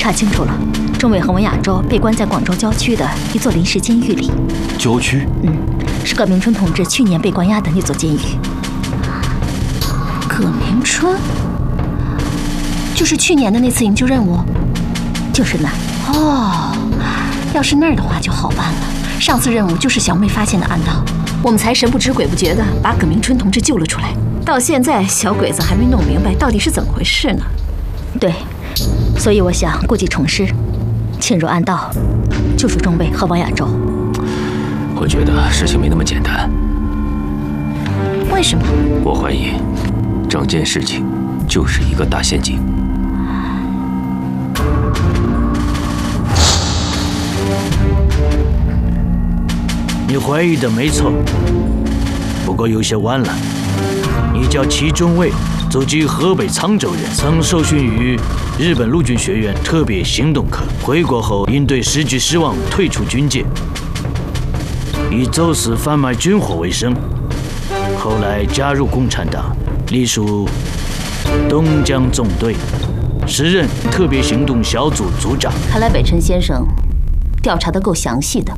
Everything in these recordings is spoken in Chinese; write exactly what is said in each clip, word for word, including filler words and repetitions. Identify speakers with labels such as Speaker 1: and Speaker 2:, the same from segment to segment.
Speaker 1: 查清楚了，中尉和王亚洲被关在广州郊区的一座临时监狱里。
Speaker 2: 郊区？
Speaker 1: 嗯，是葛明春同志去年被关押的那座监狱。
Speaker 3: 葛明春，就是去年的那次营救任务，
Speaker 1: 就是那儿。
Speaker 3: 哦，要是那儿的话就好办了。上次任务就是小妹发现的暗道，我们才神不知鬼不觉的把葛明春同志救了出来。到现在，小鬼子还没弄明白到底是怎么回事呢。
Speaker 1: 对，所以我想故技重施，潜入暗道，救出中尉和王亚洲。
Speaker 2: 我觉得事情没那么简单。
Speaker 3: 为什么？
Speaker 2: 我怀疑，整件事情就是一个大陷阱。
Speaker 4: 你怀疑的没错，不过有些晚了。你叫祁中尉，祖籍河北沧州人，曾受训于日本陆军学院特别行动科。回国后因对时局失望，退出军界，以走私贩卖军火为生。后来加入共产党，隶属东江纵队，时任特别行动小组组长。
Speaker 3: 看来北辰先生调查得够详细的。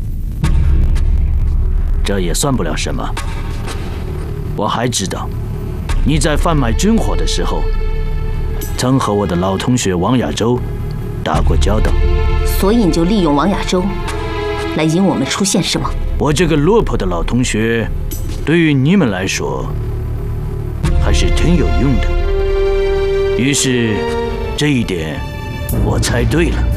Speaker 4: 这也算不了什么。我还知道，你在贩卖军火的时候，曾和我的老同学王亚洲打过交道。
Speaker 3: 所以你就利用王亚洲来引我们出现，是吗？
Speaker 4: 我这个落魄的老同学，对于你们来说还是挺有用的。于是，这一点我猜对了。